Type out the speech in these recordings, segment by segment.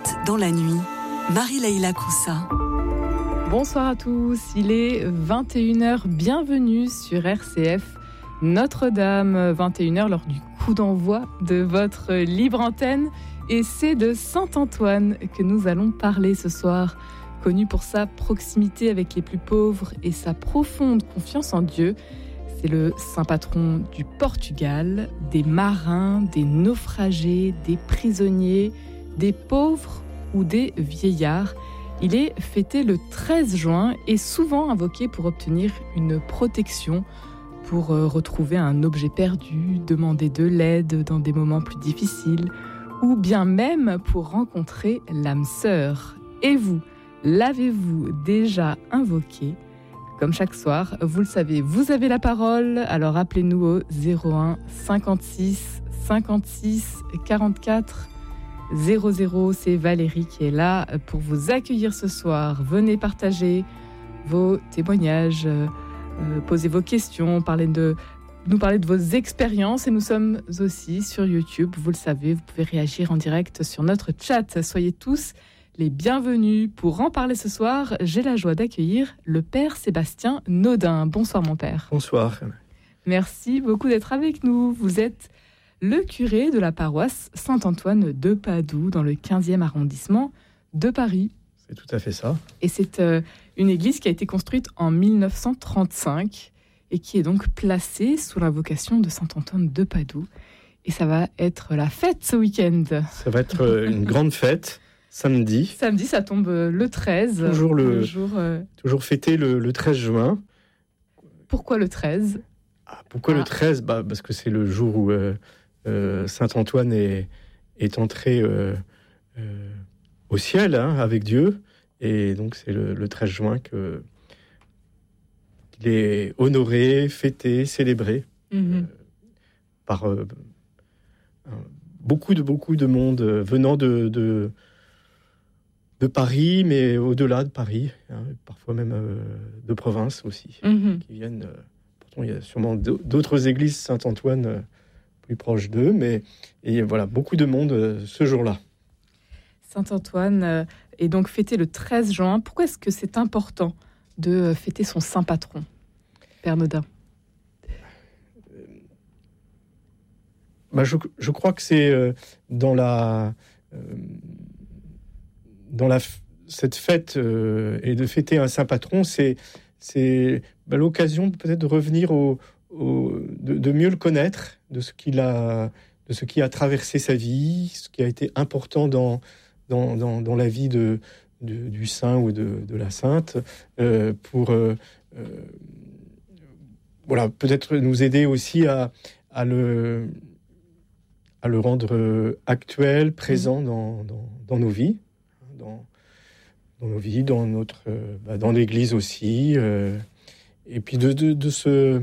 Écoute dans la nuit, Marie-Leila Coussa. Bonsoir à tous, il est 21h, bienvenue sur RCF Notre-Dame, 21h lors du coup d'envoi de votre libre antenne. Et c'est de Saint-Antoine que nous allons parler ce soir. Connu pour sa proximité avec les plus pauvres et sa profonde confiance en Dieu, c'est le saint patron du Portugal, des marins, des naufragés, des prisonniers, des pauvres ou des vieillards. Il est fêté le 13 juin et souvent invoqué pour obtenir une protection, pour retrouver un objet perdu, demander de l'aide dans des moments plus difficiles, ou bien même pour rencontrer l'âme sœur. Et vous, l'avez-vous déjà invoqué ? Comme chaque soir, vous le savez, vous avez la parole, alors appelez-nous au 01 56 56 44 00. C'est Valérie qui est là pour vous accueillir ce soir. Venez partager vos témoignages, poser vos questions, nous parler de vos expériences. Et nous sommes aussi sur YouTube, vous le savez, vous pouvez réagir en direct sur notre chat. Soyez tous les bienvenus. Pour en parler ce soir, j'ai la joie d'accueillir le père Sébastien Naudin. Bonsoir mon père. Bonsoir. Merci beaucoup d'être avec nous. Vous êtes le curé de la paroisse Saint-Antoine de Padoue dans le 15e arrondissement de Paris. C'est tout à fait ça. Et c'est une église qui a été construite en 1935 et qui est donc placée sous l'invocation de Saint-Antoine de Padoue. Et ça va être la fête ce week-end. Ça va être une grande fête. Samedi. Samedi, ça tombe le 13. Toujours fêté le 13 juin. Pourquoi le 13 ? Pourquoi le 13 ? Parce que c'est le jour où Saint-Antoine est entré au ciel avec Dieu. Et donc c'est le 13 juin qu'il est honoré, fêté, célébré par beaucoup de monde venant de Paris, mais au-delà de Paris, parfois même de province aussi, qui viennent. Pourtant, il y a sûrement d'autres églises Saint-Antoine plus proches d'eux, mais voilà, beaucoup de monde ce jour-là. Saint-Antoine est donc fêté le 13 juin. Pourquoi est-ce que c'est important de fêter son saint patron, Père Naudin ? Je crois que c'est cette fête et de fêter un saint patron, c'est l'occasion peut-être de revenir de mieux le connaître, de ce qui a traversé sa vie, ce qui a été important dans la vie du saint ou de la sainte, pour peut-être nous aider aussi à le rendre actuel, présent dans nos vies. Dans nos vies, dans l'Église aussi, et puis d'être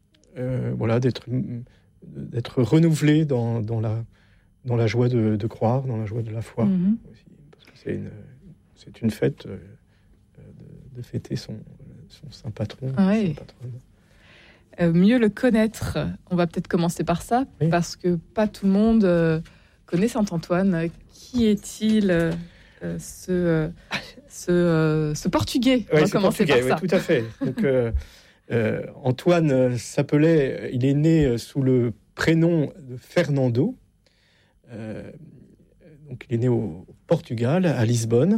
renouvelé dans la joie de croire, dans la joie de la foi aussi, parce que c'est une fête de fêter son saint patron. Oui. Mieux le connaître, on va peut-être commencer par ça, parce que pas tout le monde connaît Saint-Antoine. Qui est-il ce Portugais. On va commencer par ça. Oui, tout à fait. Donc, Antoine s'appelait, il est né sous le prénom de Fernando. Donc, il est né au Portugal, à Lisbonne.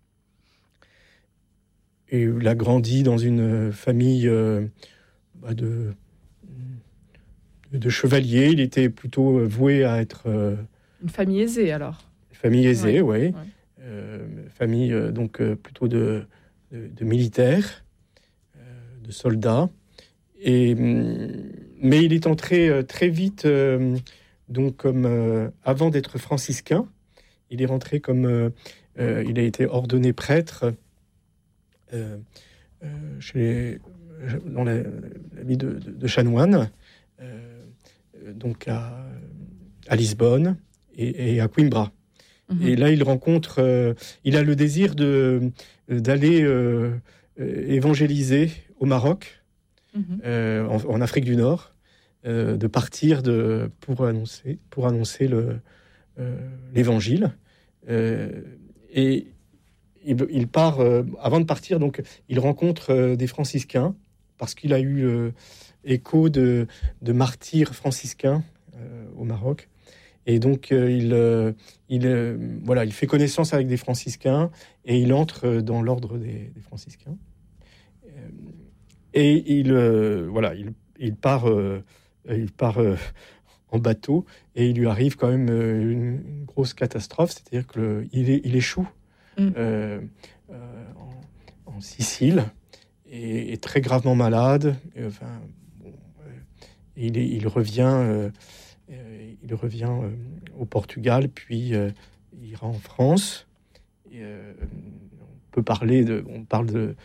Et il a grandi dans une famille de chevaliers. Il était plutôt voué à être... Une famille aisée, alors. Une famille aisée, oui. Famille donc plutôt de militaires, de soldats, mais il est entré très vite donc comme avant d'être franciscain, il est rentré comme il a été ordonné prêtre dans la vie de chanoine, donc à Lisbonne et à Coimbra. Et là, il rencontre, il a le désir d'aller évangéliser au Maroc, en Afrique du Nord, de partir pour annoncer l'évangile. Et il part, avant de partir, donc, il rencontre des franciscains, parce qu'il a eu écho de martyrs franciscains au Maroc. Et donc, il fait connaissance avec des franciscains, et il entre dans l'ordre des franciscains. Et il part en bateau, et il lui arrive quand même une grosse catastrophe, c'est-à-dire qu'il échoue en Sicile, et est très gravement malade. Il revient au Portugal, puis il ira en France. On parle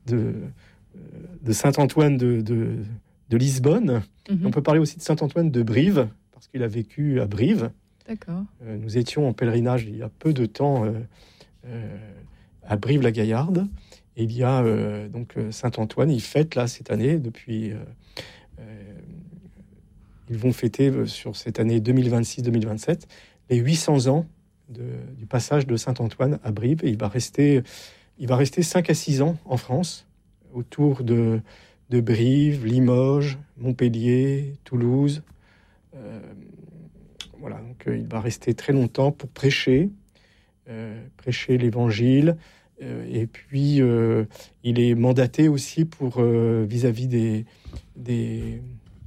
de Saint-Antoine de Lisbonne. On peut parler aussi de Saint-Antoine de Brive, parce qu'il a vécu à Brive. D'accord. Nous étions en pèlerinage il y a peu de temps à Brive-la-Gaillarde. Et il y a donc Saint-Antoine, il fête là cette année, ils vont fêter sur cette année 2026-2027 les 800 ans du passage de Saint-Antoine à Brive. Et il va rester 5 à 6 ans en France, autour de Brive, Limoges, Montpellier, Toulouse. Donc il va rester très longtemps pour prêcher l'Évangile. Et puis, il est mandaté aussi pour vis-à-vis des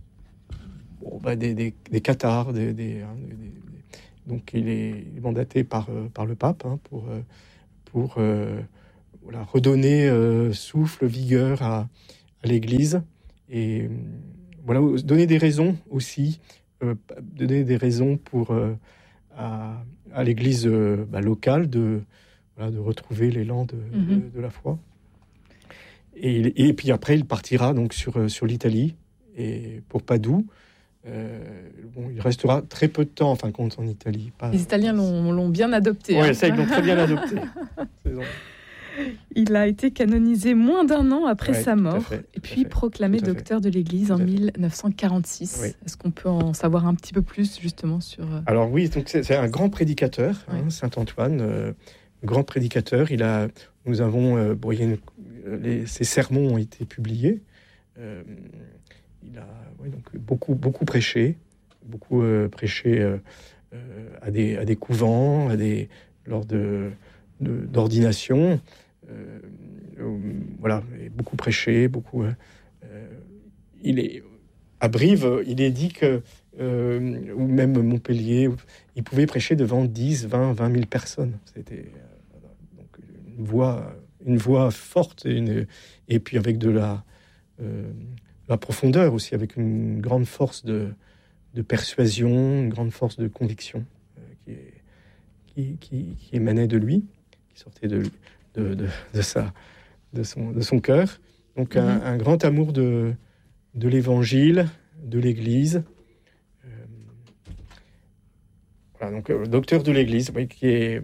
cathares. Donc, il est mandaté par le pape pour redonner souffle, vigueur à l'Église. Et donner des raisons aussi, pour à l'Église locale de retrouver l'élan de la foi. Et puis après, il partira donc sur l'Italie, et pour Padoue. Il restera très peu de temps, en fin de compte, en Italie. Les Italiens l'ont bien adopté. Oui, ça, ils l'ont très bien adopté. Il a été canonisé moins d'1 an après sa mort, et puis proclamé docteur de l'Église en 1946. Oui. Est-ce qu'on peut en savoir un petit peu plus, justement, sur... Alors oui, donc c'est un grand prédicateur, Saint-Antoine, grand prédicateur. Ses sermons ont été publiés. Il a donc beaucoup prêché, à des couvents, lors d'ordination. Beaucoup prêché, il est à Brive. Il est dit que ou même Montpellier, il pouvait prêcher devant 10, 20 000 personnes. C'était donc une voix forte, et puis avec de la profondeur aussi, avec une grande force de persuasion, une grande force de conviction qui émanait de lui, qui sortait de son cœur. Donc un grand amour de l'Évangile, de l'Église. Donc docteur de l'Église, qui est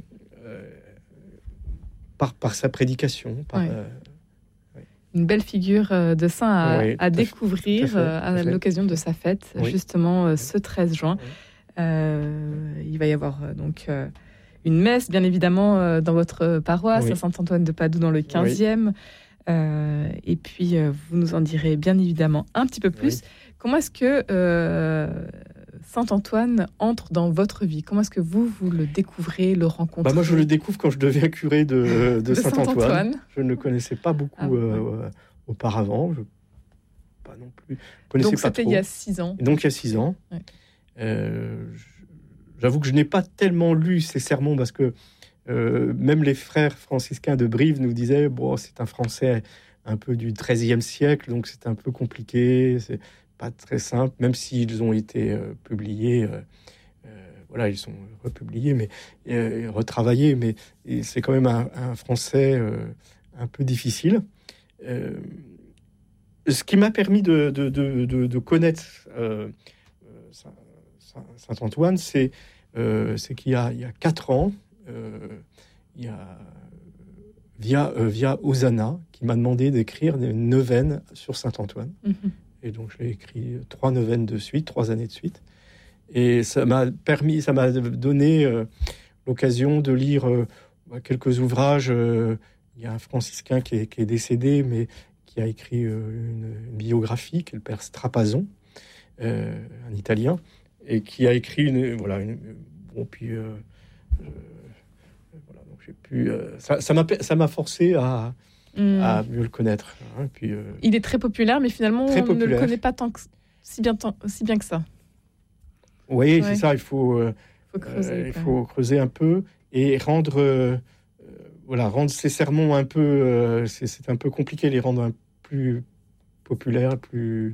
par sa prédication. Une belle figure de saint à découvrir à l'occasion de sa fête, justement ce 13 juin. Il va y avoir donc une messe, bien évidemment, dans votre paroisse, à Saint-Antoine de Padoue, dans le 15e. Et puis, vous nous en direz bien évidemment un petit peu plus. Comment est-ce que Saint-Antoine entre dans votre vie? Comment est-ce que vous le découvrez, le rencontrez? Moi, je le découvre quand je deviens curé de Saint-Antoine. Je ne le connaissais pas beaucoup auparavant. Pas non plus. Donc, c'était il y a 6 ans. Donc, il y a 6 ans. J'avoue que je n'ai pas tellement lu ces sermons, parce que même les frères franciscains de Brive nous disaient c'est un français un peu du XIIIe siècle, donc c'est un peu compliqué, c'est pas très simple, même s'ils ont été publiés. Ils sont republiés, mais retravaillés, mais c'est quand même un français un peu difficile. Ce qui m'a permis de connaître Saint-Antoine, c'est qu'il y a 4 ans, il y a via Hosanna, qui m'a demandé d'écrire une neuvaine sur Saint-Antoine. Et donc j'ai écrit 3 neuvaines de suite, 3 années de suite. Et ça m'a donné l'occasion de lire quelques ouvrages. Il y a un franciscain qui est décédé, mais qui a écrit une biographie, qui est le père Strapazon, un Italien, et qui a écrit ça m'a forcé à mieux le connaître. Hein, puis, il est très populaire, mais finalement, très on populaire. ne le connaît pas si bien que ça. Oui, c'est ça. Il faut creuser un peu et rendre ces sermons un peu. C'est un peu compliqué, les rendre plus populaires, plus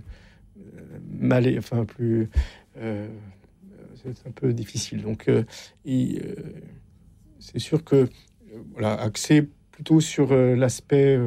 plus. C'est un peu difficile. Donc, c'est sûr que axé plutôt sur l'aspect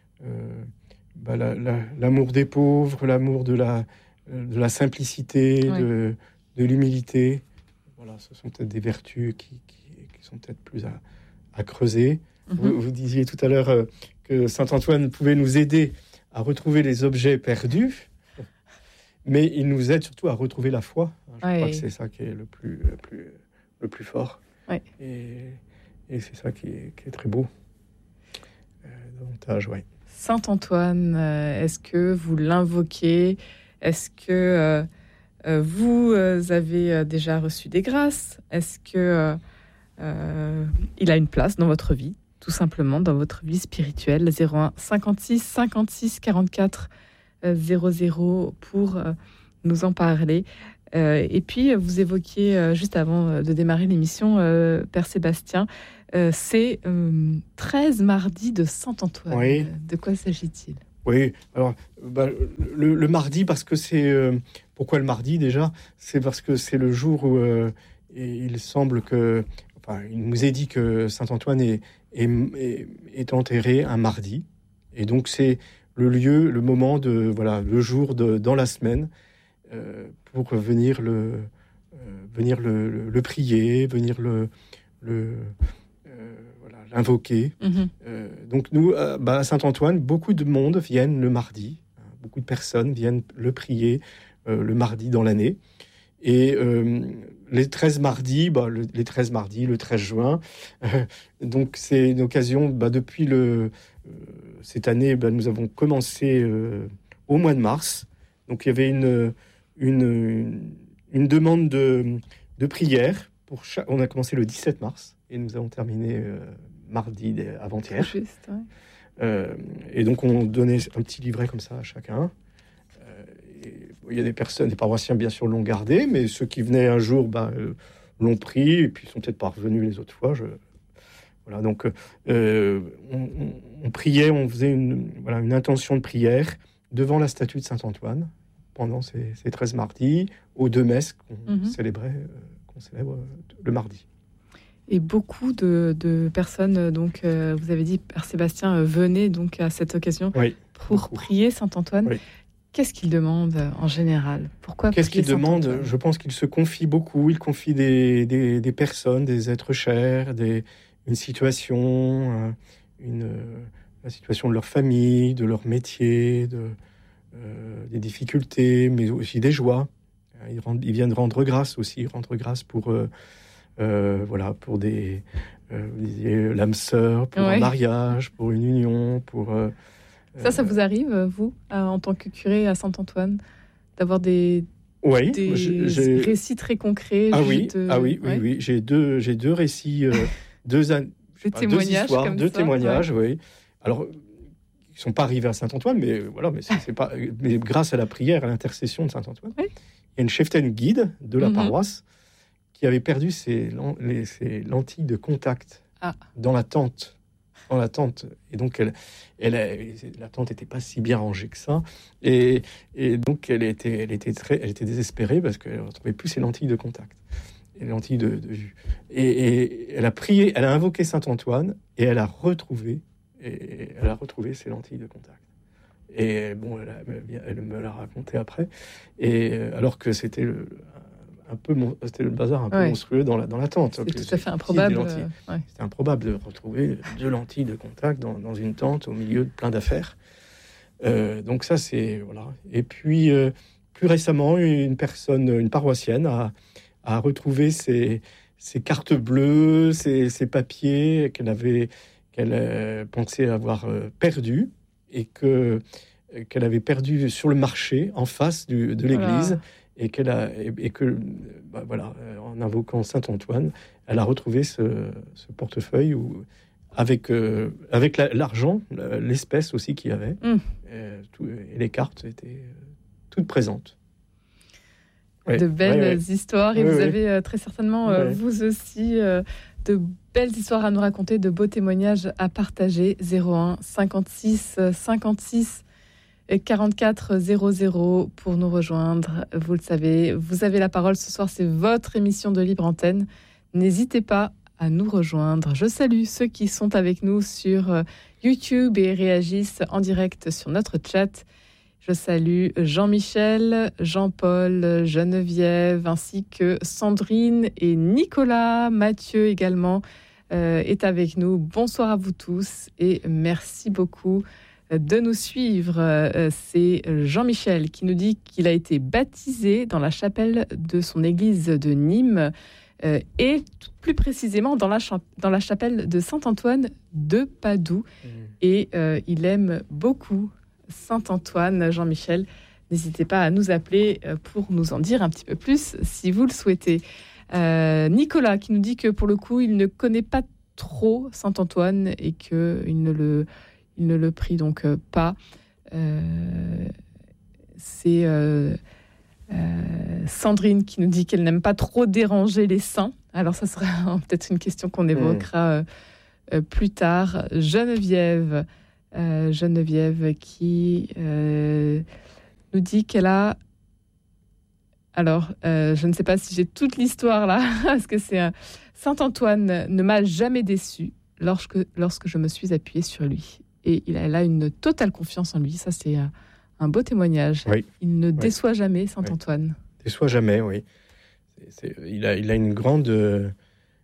l'amour des pauvres, l'amour de la simplicité, de l'humilité. Voilà, ce sont peut-être des vertus qui sont peut-être plus à creuser. Vous disiez tout à l'heure que saint Antoine pouvait nous aider à retrouver les objets perdus, mais il nous aide surtout à retrouver la foi. Je crois que c'est ça qui est le plus fort. Ouais. Et c'est ça qui est très beau. Davantage, oui. Saint Antoine, est-ce que vous l'invoquez? Est-ce que vous avez déjà reçu des grâces? Est-ce que il a une place dans votre vie, tout simplement, dans votre vie spirituelle? 01 56 56 44 00 pour nous en parler. Et puis, vous évoquiez, juste avant de démarrer l'émission, Père Sébastien, c'est 13 mardis de Saint-Antoine. Oui. De quoi s'agit-il? Oui, alors, le mardi, parce que c'est... pourquoi le mardi, déjà? C'est parce que c'est le jour où il semble que... Enfin, il nous est dit que Saint-Antoine est enterré un mardi. Et donc, c'est le lieu, le moment, le jour dans la semaine, pour venir le prier, venir l'invoquer. Donc nous, à Saint-Antoine, beaucoup de monde viennent le mardi. Beaucoup de personnes viennent le prier le mardi dans l'année. Et les 13 mardis, le 13 juin, donc c'est une occasion, depuis cette année, nous avons commencé au mois de mars. Donc il y avait une demande de prière. On a commencé le 17 mars et nous avons terminé mardi avant-hier. Juste, ouais. Et donc on donnait un petit livret comme ça à chacun. Il y a des paroissiens bien sûr l'ont gardé, mais ceux qui venaient un jour l'ont pris et puis sont peut-être pas revenus les autres fois. Voilà, donc on priait, on faisait une intention de prière devant la statue de Saint-Antoine pendant ces 13 mardis, aux 2 messes qu'on célèbre le mardi. Et beaucoup de personnes, donc vous avez dit, Père Sébastien, venaient donc à cette occasion pour prier Saint-Antoine. Oui. Qu'est-ce qu'il demande en général? Pourquoi Qu'est-ce qu'il demande? Je pense qu'il se confie beaucoup. Il confie des personnes, des êtres chers, une situation, la situation de leur famille, de leur métier, des difficultés, mais aussi des joies. Ils viennent rendre grâce aussi, pour l'âme sœur, pour un mariage, pour une union, pour... Ça vous arrive, vous, en tant que curé à Saint-Antoine, d'avoir des récits très concrets? Oui. J'ai deux récits, deux témoignages, oui. Alors, ils ne sont pas arrivés à Saint-Antoine, mais mais grâce à la prière, à l'intercession de Saint-Antoine, il y a une cheftaine guide de la paroisse qui avait perdu ses lentilles de contact dans la tente. Et donc la tente n'était pas si bien rangée que ça, et donc elle était désespérée parce qu'elle ne retrouvait plus ses lentilles de contact, les lentilles de vue. Et elle a prié, elle a invoqué Saint-Antoine et elle a retrouvé ses lentilles de contact. Et bon, elle me l'a raconté après, et alors que c'était le bazar un peu monstrueux dans la tente. C'est tout à fait improbable. C'était improbable de retrouver 2 lentilles de contact dans une tente au milieu de plein d'affaires. Donc ça, c'est... Voilà. Et puis, plus récemment, une paroissienne a retrouvé ses ses cartes bleues, ses papiers qu'elle pensait avoir perdus et qu'elle avait perdus sur le marché en face de l'église. Et en invoquant Saint Antoine, elle a retrouvé ce portefeuille avec l'argent, l'espèce aussi qu'il y avait, et les cartes étaient toutes présentes. De belles histoires, et vous avez très certainement, vous aussi, de belles histoires à nous raconter, de beaux témoignages à partager. 01 56 56 44 00 pour nous rejoindre. Vous le savez, vous avez la parole ce soir, c'est votre émission de Libre Antenne. N'hésitez pas à nous rejoindre. Je salue ceux qui sont avec nous sur YouTube et réagissent en direct sur notre chat. Je salue Jean-Michel, Jean-Paul, Geneviève, ainsi que Sandrine et Nicolas. Mathieu également est avec nous. Bonsoir à vous tous et merci beaucoup de nous suivre. C'est Jean-Michel qui nous dit qu'il a été baptisé dans la chapelle de son église de Nîmes et plus précisément dans la chapelle de Saint-Antoine de Padoue. Et il aime beaucoup Saint-Antoine. Jean-Michel, n'hésitez pas à nous appeler pour nous en dire un petit peu plus si vous le souhaitez. Nicolas qui nous dit que pour le coup, il ne connaît pas trop Saint-Antoine et qu'il ne le prie donc pas. C'est Sandrine qui nous dit qu'elle n'aime pas trop déranger les saints. Alors ça sera peut-être une question qu'on évoquera plus tard. Geneviève qui nous dit qu'elle a... Alors, je ne sais pas si j'ai toute l'histoire là, parce que c'est Saint-Antoine ne m'a jamais déçu lorsque je me suis appuyée sur lui. Et elle a une totale confiance en lui. Ça, c'est un beau témoignage. Oui. Il ne déçoit jamais, Saint-Antoine. Déçoit jamais, oui. Il a une grande...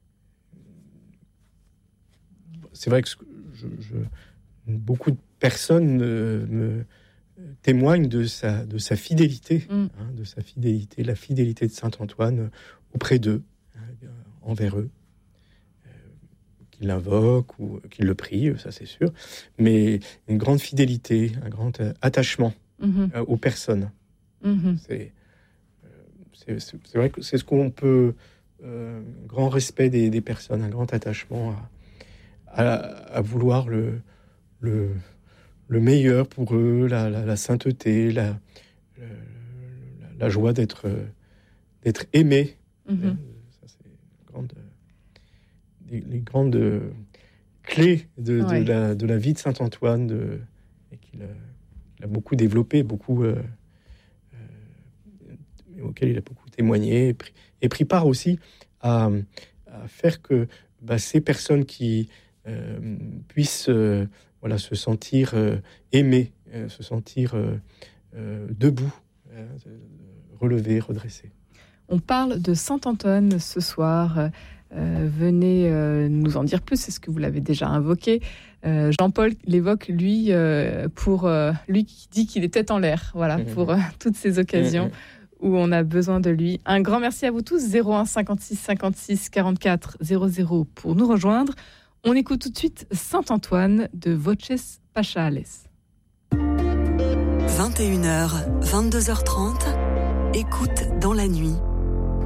C'est vrai que beaucoup de personnes me témoignent de sa fidélité, la fidélité de Saint-Antoine auprès d'eux, envers eux. Qu'il l'invoque ou qu'il le prie, ça c'est sûr, mais une grande fidélité, un grand attachement aux personnes. C'est vrai que c'est ce qu'on peut, un grand respect des personnes, un grand attachement à vouloir le meilleur pour eux, la sainteté, la joie d'être aimé. Ça c'est les grandes clés de la vie de Saint-Antoine, et qu'il a beaucoup développé, auquel il a beaucoup témoigné, et pris part aussi à faire que ces personnes qui puissent se sentir aimées, se sentir debout, relevées, redressées. On parle de Saint-Antoine ce soir. Venez nous en dire plus, c'est ce que vous l'avez déjà invoqué. Jean-Paul l'évoque, lui, pour lui qui dit qu'il est tête en l'air, pour toutes ces occasions où on a besoin de lui. Un grand merci à vous tous. 01 56 56 44 00 pour nous rejoindre. On écoute tout de suite Saint-Antoine de Voces Pachales. 21h, 22h30, écoute dans la nuit.